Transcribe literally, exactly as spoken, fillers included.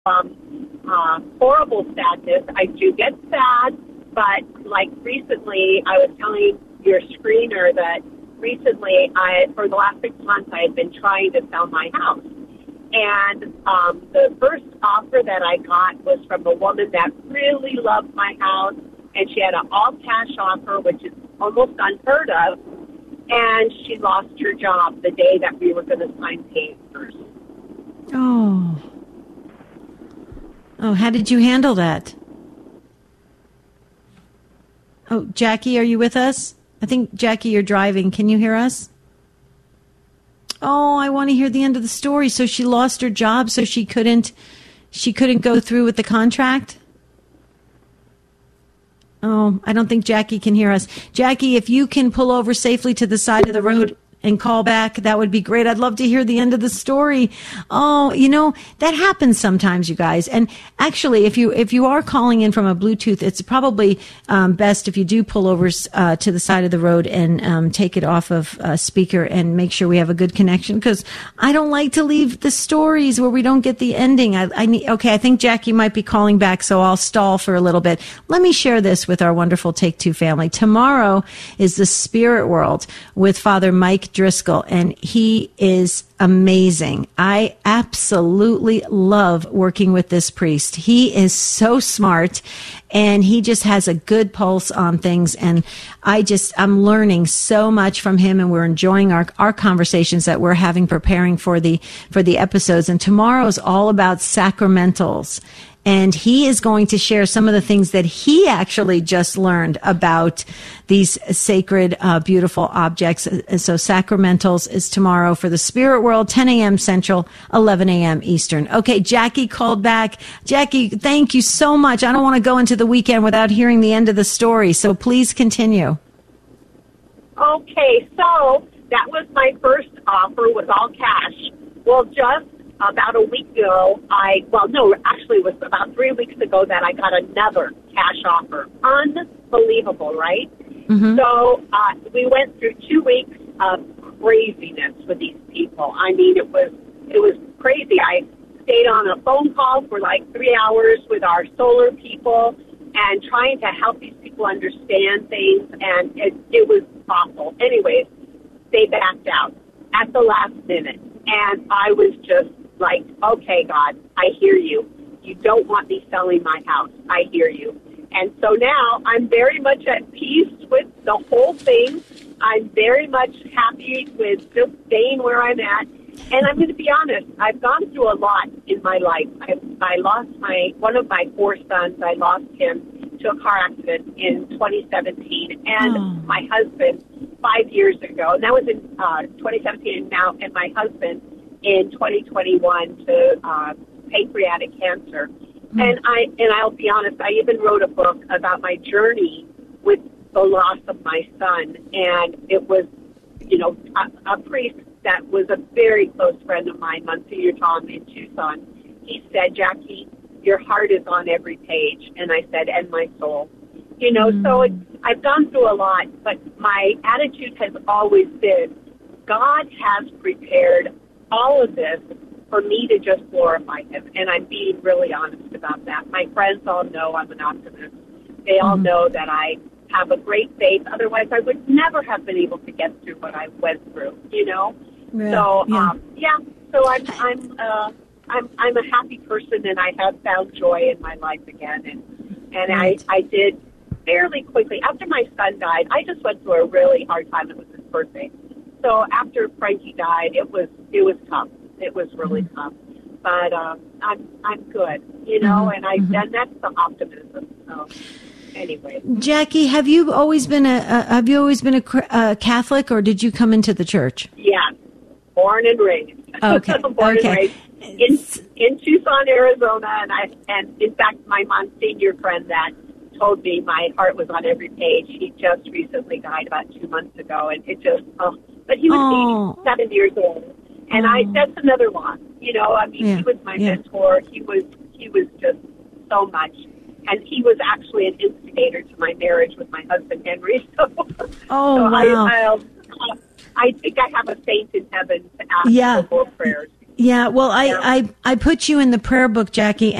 um, uh, horrible sadness. I do get sad, but like recently, I was telling your screener that recently, I for the last six months, I had been trying to sell my house. And um, the first offer that I got was from a woman that really loved my house, and she had an all-cash offer, which is almost unheard of, and she lost her job the day that we were going to sign papers. Oh. Oh, how did you handle that? Oh, Jackie, are you with us? I think, Jackie, you're driving. Can you hear us? Oh, I want to hear the end of the story. So she lost her job, so she couldn't, she couldn't go through with the contract? Oh, I don't think Jackie can hear us. Jackie, if you can pull over safely to the side of the road and call back, that would be great. I'd love to hear the end of the story. Oh, you know, that happens sometimes, you guys. And actually, if you if you are calling in from a Bluetooth, it's probably um, best if you do pull over uh, to the side of the road and um, take it off of uh, speaker and make sure we have a good connection, because I don't like to leave the stories where we don't get the ending. I, I need, okay, I think Jackie might be calling back, so I'll stall for a little bit. Let me share this with our wonderful Take Two family. Tomorrow is the Spirit World with Father Mike Driscoll, and he is amazing. I absolutely love working with this priest. He is so smart, and he just has a good pulse on things, and I just, I'm learning so much from him, and we're enjoying our, our conversations that we're having preparing for the, for the episodes. And tomorrow is all about sacramentals. And he is going to share some of the things that he actually just learned about these sacred, uh, beautiful objects. And so sacramentals is tomorrow for the Spirit World, ten a.m. Central, eleven a.m. Eastern. Okay, Jackie called back. Jackie, thank you so much. I don't want to go into the weekend without hearing the end of the story, so please continue. Okay, so that was my first offer, was all cash. Well, just about a week ago, I, well, no, actually it was about three weeks ago that I got another cash offer. Unbelievable, right? Mm-hmm. So uh, we went through two weeks of craziness with these people. I mean, it was, it was crazy. I stayed on a phone call for like three hours with our solar people and trying to help these people understand things, and it, it was awful. Anyways, they backed out at the last minute, and I was just like, okay, God, I hear you. You don't want me selling my house. I hear you. And so now I'm very much at peace with the whole thing. I'm very much happy with just staying where I'm at. And I'm going to be honest, I've gone through a lot in my life. I, I lost my one of my four sons. I lost him to a car accident in twenty seventeen. And oh. my husband five years ago, and that was in uh, twenty seventeen, and now, and my husband in twenty twenty-one to uh, pancreatic cancer. Mm. And I and I'll be honest, I even wrote a book about my journey with the loss of my son. And it was, you know, a, a priest that was a very close friend of mine, Monsignor Tom in Tucson. He said, Jackie, your heart is on every page. And I said, and my soul. You know, mm. so it, I've gone through a lot, but my attitude has always been, God has prepared all of this for me to just glorify him. And I'm being really honest about that. My friends all know I'm an optimist. They all mm-hmm. know that I have a great faith. Otherwise, I would never have been able to get through what I went through, you know? Yeah, so, yeah. Um, yeah, so I'm, I'm, uh, I'm, I'm a happy person, and I have found joy in my life again. And, and right. I, I did fairly quickly. After my son died, I just went through a really hard time. It was his birthday. So after Frankie died, it was it was tough. It was really mm-hmm. tough. But um, I'm I'm good, you know, mm-hmm. and I mm-hmm. and that's the optimism. So anyway, Jackie, have you always been a, a have you always been a, a Catholic, or did you come into the church? Yeah, born and raised. Okay, born okay. and raised in in Tucson, Arizona, and I and in fact, my Monsignor friend that told me my heart was on every page. He just recently died about two months ago, and it just. Oh, But he was oh. eighty-seven years old, and oh. I that's another loss. You know, I mean, yeah. he was my yeah. mentor. He was he was just so much, and he was actually an instigator to my marriage with my husband Henry. So, oh so wow! I, I, I think I have a saint in heaven to ask yeah. for more prayers. Yeah, well, I, I, I put you in the prayer book, Jackie,